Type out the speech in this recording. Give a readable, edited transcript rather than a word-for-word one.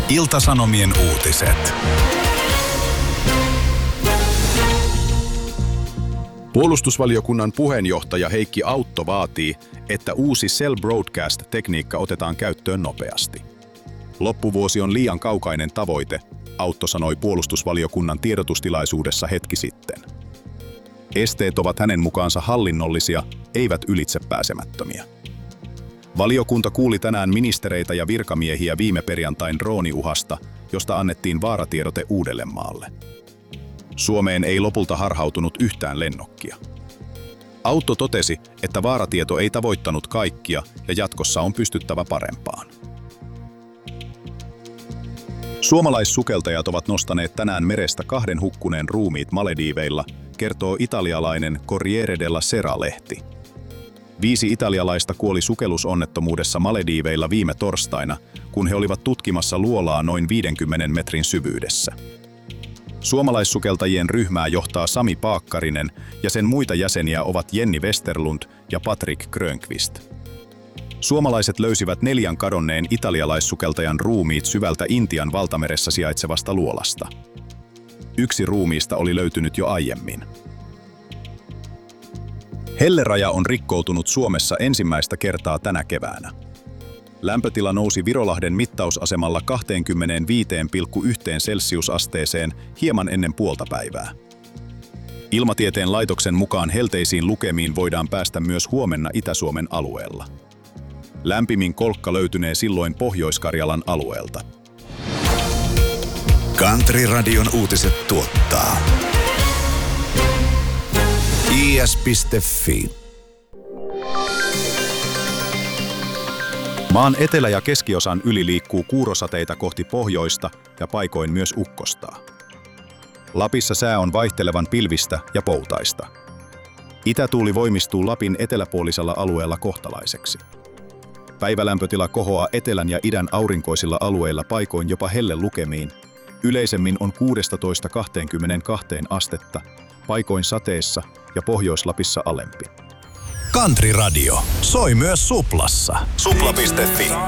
Ilta-Sanomien uutiset. Puolustusvaliokunnan puheenjohtaja Heikki Autto vaatii, että uusi Cell Broadcast-tekniikka otetaan käyttöön nopeasti. Loppuvuosi on liian kaukainen tavoite, Autto sanoi puolustusvaliokunnan tiedotustilaisuudessa hetki sitten. Esteet ovat hänen mukaansa hallinnollisia, eivät ylitsepääsemättömiä. Valiokunta kuuli tänään ministereitä ja virkamiehiä viime perjantain drooniuhasta, josta annettiin vaaratiedote Uudellemaalle. Suomeen ei lopulta harhautunut yhtään lennokkia. Autto totesi, että vaaratieto ei tavoittanut kaikkia ja jatkossa on pystyttävä parempaan. Suomalaissukeltajat ovat nostaneet tänään merestä 2 hukkuneen ruumiit Malediiveilla, kertoo italialainen Corriere della Sera-lehti. 5 italialaista kuoli sukellusonnettomuudessa Malediiveilla viime torstaina, kun he olivat tutkimassa luolaa noin 50 metrin syvyydessä. Suomalaissukeltajien ryhmää johtaa Sami Paakkarinen ja sen muita jäseniä ovat Jenni Westerlund ja Patrick Grönqvist. Suomalaiset löysivät 4 kadonneen italialaissukeltajan ruumiit syvältä Intian valtameressä sijaitsevasta luolasta. 1 ruumiista oli löytynyt jo aiemmin. Helleraja on rikkoutunut Suomessa ensimmäistä kertaa tänä keväänä. Lämpötila nousi Virolahden mittausasemalla 25,1 celsiusasteeseen hieman ennen puoltapäivää. Ilmatieteen laitoksen mukaan helteisiin lukemiin voidaan päästä myös huomenna Itä-Suomen alueella. Lämpimin kolkka löytynee silloin Pohjois-Karjalan alueelta. Country-radion uutiset tuottaa is.fi. Maan etelä- ja keskiosan yli liikkuu kuurosateita kohti pohjoista ja paikoin myös ukkostaa. Lapissa sää on vaihtelevan pilvistä ja poutaista. Itätuuli voimistuu Lapin eteläpuolisella alueella kohtalaiseksi. Päivälämpötila kohoaa etelän ja idän aurinkoisilla alueilla paikoin jopa hellelukemiin. Yleisemmin on 16–22 astetta, paikoin sateessa ja Pohjois-Lapissa alempi. Country Radio soi myös Suplassa. Supla.fi.